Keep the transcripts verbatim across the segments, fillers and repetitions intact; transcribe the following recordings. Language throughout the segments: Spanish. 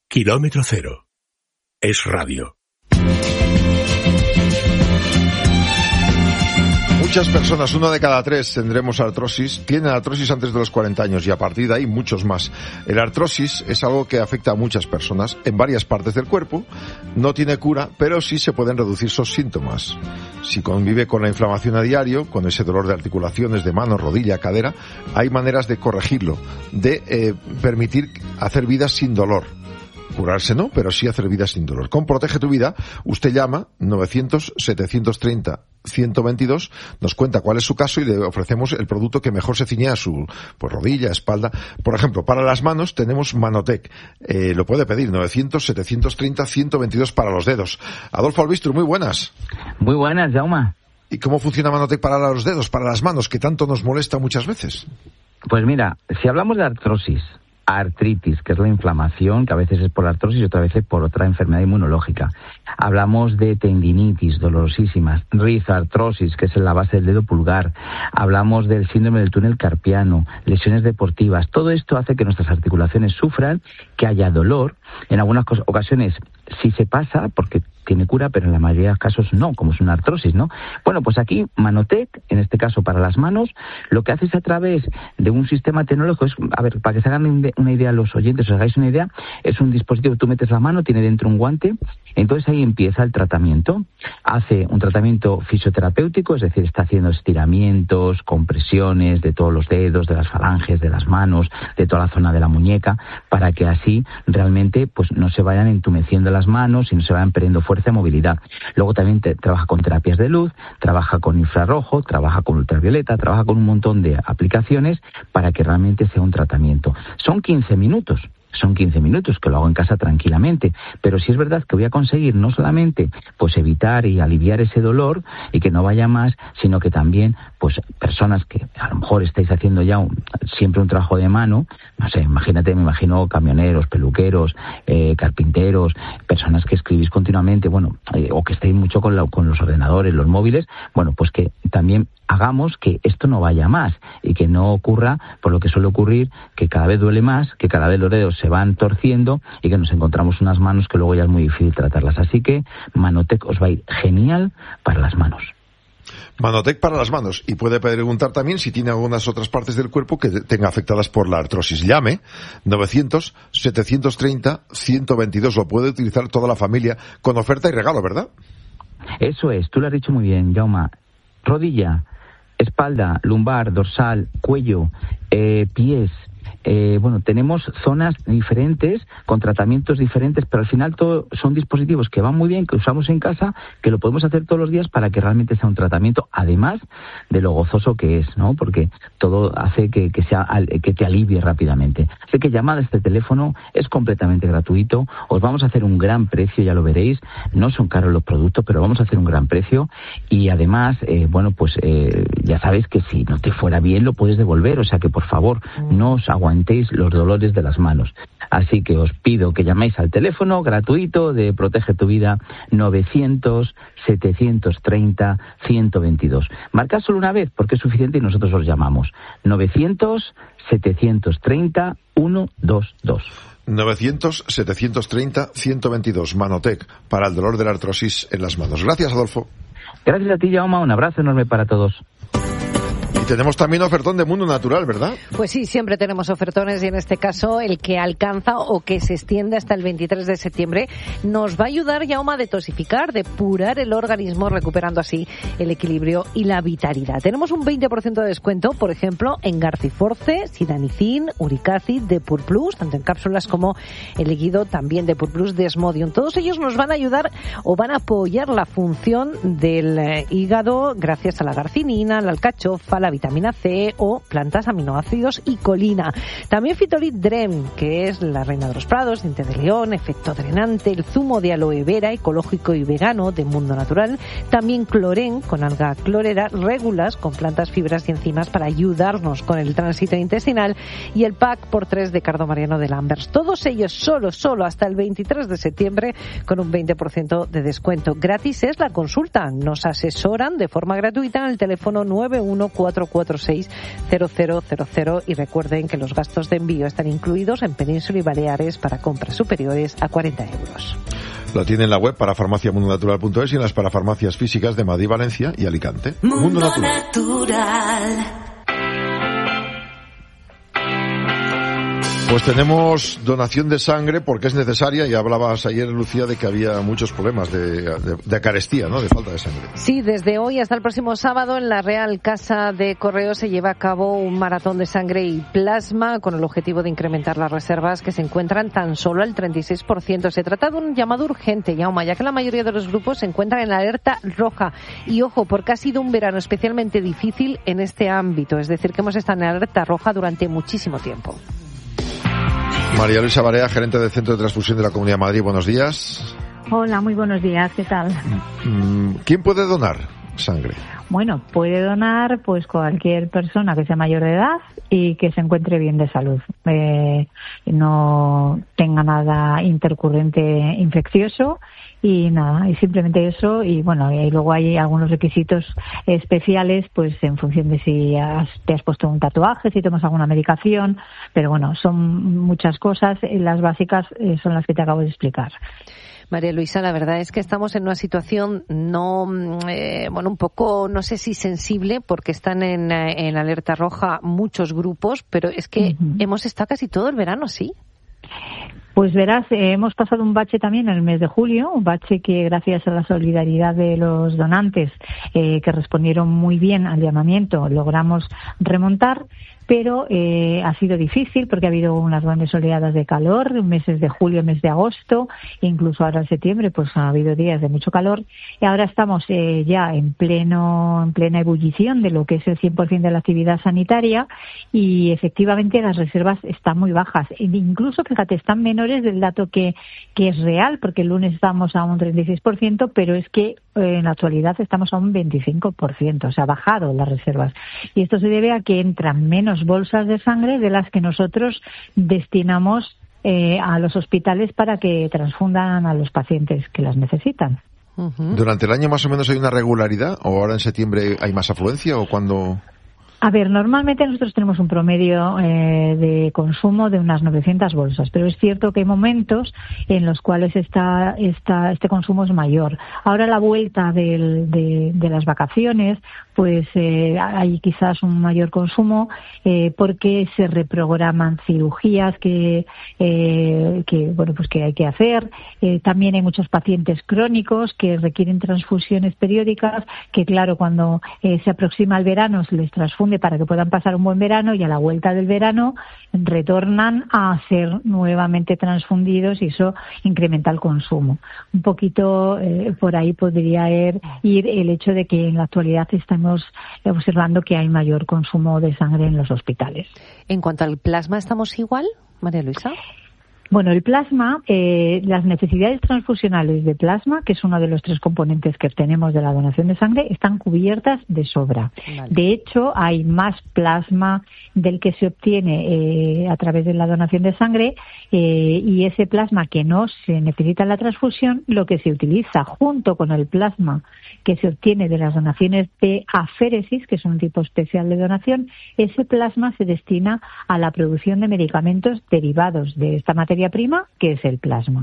Kilómetro cero. Es radio. Muchas personas, una de cada tres, tendremos artrosis, tienen artrosis antes de los cuarenta años y a partir de ahí muchos más. El artrosis es algo que afecta a muchas personas en varias partes del cuerpo, no tiene cura, pero sí se pueden reducir sus síntomas. Si convive con la inflamación a diario, con ese dolor de articulaciones, de mano, rodilla, cadera, hay maneras de corregirlo, de eh, permitir hacer vida sin dolor. Curarse no, pero sí hacer vida sin dolor. Con Protege tu Vida, usted llama novecientos, setecientos treinta, ciento veintidós, nos cuenta cuál es su caso y le ofrecemos el producto que mejor se ciñe a su pues, rodilla, espalda. Por ejemplo, para las manos tenemos Manotec. Eh, lo puede pedir, novecientos, setecientos treinta, ciento veintidós para los dedos. Adolfo Albistru, muy buenas. Muy buenas, Jaume. ¿Y cómo funciona Manotec para los dedos, para las manos, que tanto nos molesta muchas veces? Pues mira, si hablamos de artrosis, artritis, que es la inflamación, que a veces es por la artrosis y otras veces por otra enfermedad inmunológica. Hablamos de tendinitis dolorosísimas, rizoartrosis, que es en la base del dedo pulgar. Hablamos del síndrome del túnel carpiano, lesiones deportivas. Todo esto hace que nuestras articulaciones sufran, que haya dolor. En algunas ocasiones sí se pasa, porque tiene cura, pero en la mayoría de los casos no, como es una artrosis, ¿no? Bueno, pues aquí Manotec, en este caso para las manos, lo que hace es a través de un sistema tecnológico, es, a ver, para que se hagan una idea los oyentes, os hagáis una idea, es un dispositivo, tú metes la mano, tiene dentro un guante, entonces ahí empieza el tratamiento. Hace un tratamiento fisioterapéutico, es decir, está haciendo estiramientos, compresiones de todos los dedos, de las falanges, de las manos, de toda la zona de la muñeca, para que así realmente pues no se vayan entumeciendo las manos y no se vayan perdiendo fuerza y movilidad. Luego también te, trabaja con terapias de luz, trabaja con infrarrojo, trabaja con ultravioleta, trabaja con un montón de aplicaciones para que realmente sea un tratamiento. Son quince minutos. Son quince minutos, que lo hago en casa tranquilamente, pero sí es verdad que voy a conseguir no solamente pues evitar y aliviar ese dolor y que no vaya más, sino que también pues personas que a lo mejor estáis haciendo ya un, siempre un trabajo de mano, no sé, imagínate, me imagino camioneros, peluqueros, eh, carpinteros, personas que escribís continuamente, bueno, eh, o que estéis mucho con, la, con los ordenadores, los móviles, bueno, pues que también hagamos que esto no vaya más y que no ocurra por lo que suele ocurrir, que cada vez duele más, que cada vez los dedos se van torciendo y que nos encontramos unas manos que luego ya es muy difícil tratarlas. Así que Manotec os va a ir genial para las manos. Manotec para las manos. Y puede preguntar también si tiene algunas otras partes del cuerpo que tenga afectadas por la artrosis. Llame novecientos, setecientos treinta, ciento veintidós. Lo puede utilizar toda la familia con oferta y regalo, ¿verdad? Eso es, tú lo has dicho muy bien, Jaume. Rodilla, espalda, lumbar, dorsal, cuello, eh, pies. Eh, bueno, tenemos zonas diferentes, con tratamientos diferentes, pero al final todo son dispositivos que van muy bien, que usamos en casa, que lo podemos hacer todos los días para que realmente sea un tratamiento, además de lo gozoso que es, ¿no? Porque todo hace que, que, sea, que te alivie rápidamente. Así que llamad a este teléfono, es completamente gratuito, os vamos a hacer un gran precio, ya lo veréis, no son caros los productos, pero vamos a hacer un gran precio y además, eh, bueno, pues eh, ya sabéis que si no te fuera bien lo puedes devolver, o sea que por favor, no os aguantéis los dolores de las manos. Así que os pido que llaméis al teléfono gratuito de Protege tu Vida, novecientos, setecientos treinta, ciento veintidós. Marcad solo una vez porque es suficiente y nosotros os llamamos. novecientos, setecientos treinta, ciento veintidós. novecientos, setecientos treinta, ciento veintidós. Manotec para el dolor de la artrosis en las manos. Gracias, Adolfo. Gracias a ti, Jaume. Un abrazo enorme para todos. Tenemos también ofertón de Mundo Natural, ¿verdad? Pues sí, siempre tenemos ofertones y en este caso el que alcanza o que se extiende hasta el veintitrés de septiembre nos va a ayudar, Jaume, a detoxificar, depurar el organismo, recuperando así el equilibrio y la vitalidad. Tenemos un veinte por ciento de descuento, por ejemplo, en Garciforce, Sidanicin, Uricacid, Depur Plus, tanto en cápsulas como el líquido también Depur Plus, Desmodium. Todos ellos nos van a ayudar o van a apoyar la función del hígado gracias a la garcinina, la alcachofa, la vitamina C o plantas, aminoácidos y colina. También Fitolit Drem, que es la reina de los prados, diente de león, efecto drenante, el zumo de aloe vera, ecológico y vegano de Mundo Natural. También Cloren, con alga clorera, régulas con plantas, fibras y enzimas para ayudarnos con el tránsito intestinal y el pack por tres de Cardo Mariano de Lambers. Todos ellos solo, solo hasta el veintitrés de septiembre con un veinte por ciento de descuento. Gratis es la consulta. Nos asesoran de forma gratuita en el teléfono nueve uno cuatro cuatro seis cero cero cero cero y recuerden que los gastos de envío están incluidos en Península y Baleares para compras superiores a cuarenta euros. Lo tiene en la web para farmacia mundo natural punto es y en las parafarmacias físicas de Madrid, Valencia y Alicante. Mundo, Mundo Natural. Natural. Pues tenemos donación de sangre porque es necesaria, y hablabas ayer, Lucía, de que había muchos problemas de, de, de carestía, ¿no? De falta de sangre. Sí, desde hoy hasta el próximo sábado en la Real Casa de Correos se lleva a cabo un maratón de sangre y plasma con el objetivo de incrementar las reservas que se encuentran tan solo al treinta y seis por ciento. Se trata de un llamado urgente, Jaume, ya que la mayoría de los grupos se encuentran en alerta roja. Y ojo, porque ha sido un verano especialmente difícil en este ámbito, es decir, que hemos estado en alerta roja durante muchísimo tiempo. María Luisa Barea, gerente del Centro de Transfusión de la Comunidad de Madrid. Buenos días. Hola, muy buenos días. ¿Qué tal? ¿Quién puede donar sangre? Bueno, puede donar pues cualquier persona que sea mayor de edad y que se encuentre bien de salud. Eh, no tenga nada intercurrente infeccioso y nada, y simplemente eso. Y bueno, y luego hay algunos requisitos especiales pues en función de si has, te has puesto un tatuaje, si tomas alguna medicación, pero bueno, son muchas cosas. Las básicas eh, son las que te acabo de explicar. María Luisa, la verdad es que estamos en una situación no, eh, bueno, un poco, no sé si sensible, porque están en, en alerta roja muchos grupos, pero es que uh-huh. hemos estado casi todo el verano, ¿sí? Pues verás, eh, hemos pasado un bache también en el mes de julio, un bache que gracias a la solidaridad de los donantes eh, que respondieron muy bien al llamamiento logramos remontar. Pero eh, ha sido difícil porque ha habido unas grandes oleadas de calor, meses de julio, mes de agosto, incluso ahora en septiembre pues ha habido días de mucho calor y ahora estamos eh, ya en pleno en plena ebullición de lo que es el cien por ciento de la actividad sanitaria y efectivamente las reservas están muy bajas. Incluso, fíjate, están menores del dato que, que es real, porque el lunes estamos a un treinta y seis por ciento, pero es que en la actualidad estamos a un veinticinco por ciento, o sea, ha bajado las reservas. Y esto se debe a que entran menos bolsas de sangre de las que nosotros destinamos eh, a los hospitales para que transfundan a los pacientes que las necesitan. Uh-huh. ¿Durante el año más o menos hay una regularidad o ahora en septiembre hay más afluencia o cuándo...? A ver, normalmente nosotros tenemos un promedio eh, de consumo de unas novecientas bolsas, pero es cierto que hay momentos en los cuales esta, esta, este consumo es mayor. Ahora, a la vuelta del, de, de las vacaciones, pues eh, hay quizás un mayor consumo eh, porque se reprograman cirugías que, eh, que bueno, pues que hay que hacer. Eh, también hay muchos pacientes crónicos que requieren transfusiones periódicas, que claro, cuando eh, se aproxima el verano se les transfunde para que puedan pasar un buen verano y a la vuelta del verano retornan a ser nuevamente transfundidos y eso incrementa el consumo. Un poquito eh, por ahí podría ir, ir el hecho de que en la actualidad estamos observando que hay mayor consumo de sangre en los hospitales. En cuanto al plasma, ¿estamos igual, María Luisa? Bueno, el plasma, eh, las necesidades transfusionales de plasma, que es uno de los tres componentes que tenemos de la donación de sangre, están cubiertas de sobra. Vale. De hecho, hay más plasma del que se obtiene eh, a través de la donación de sangre eh, y ese plasma que no se necesita en la transfusión, lo que se utiliza junto con el plasma que se obtiene de las donaciones de aféresis, que es un tipo especial de donación, ese plasma se destina a la producción de medicamentos derivados de esta materia prima, que es el plasma.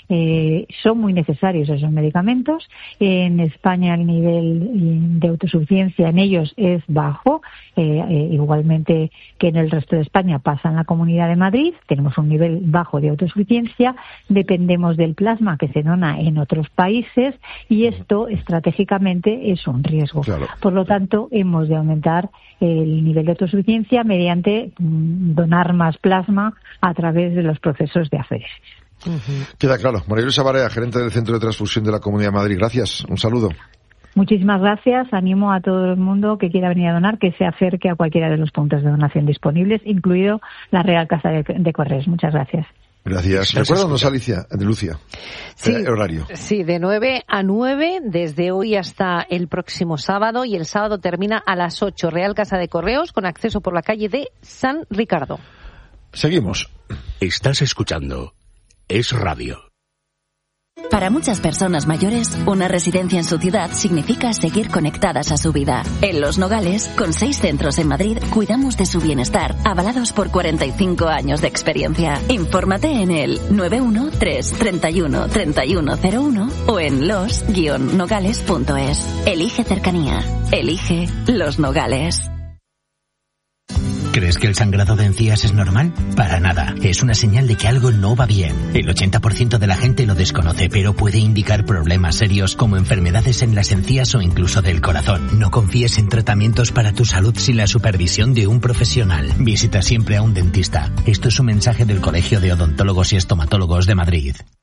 Eh, son muy necesarios esos medicamentos. En España el nivel de autosuficiencia en ellos es bajo, eh, eh, igualmente que en el resto de España pasa en la Comunidad de Madrid. Tenemos un nivel bajo de autosuficiencia, dependemos del plasma que se dona en otros países y esto estratégicamente es un riesgo. Claro. Por lo tanto, hemos de aumentar el nivel de autosuficiencia mediante mm, donar más plasma a través de los procesos de aféresis. Uh-huh. Queda claro. María Luisa Barea, gerente del Centro de Transfusión de la Comunidad de Madrid. Gracias. Un saludo. Muchísimas gracias. Animo a todo el mundo que quiera venir a donar que se acerque a cualquiera de los puntos de donación disponibles, incluido la Real Casa de, de Correos. Muchas gracias. Gracias. Recuérdanos, Alicia, de Lucia, sí, el horario. Sí, de nueve a nueve, desde hoy hasta el próximo sábado, y el sábado termina a las ocho. Real Casa de Correos, con acceso por la calle de San Ricardo. Seguimos. Estás escuchando Es Radio. Para muchas personas mayores, una residencia en su ciudad significa seguir conectadas a su vida. En Los Nogales, con seis centros en Madrid, cuidamos de su bienestar, avalados por cuarenta y cinco años de experiencia. Infórmate en el nueve uno tres, treinta y uno, treinta y uno cero uno o en los guion nogales punto es. Elige cercanía. Elige Los Nogales. ¿Crees que el sangrado de encías es normal? Para nada. Es una señal de que algo no va bien. El ochenta por ciento de la gente lo desconoce, pero puede indicar problemas serios como enfermedades en las encías o incluso del corazón. No confíes en tratamientos para tu salud sin la supervisión de un profesional. Visita siempre a un dentista. Esto es un mensaje del Colegio de Odontólogos y Estomatólogos de Madrid.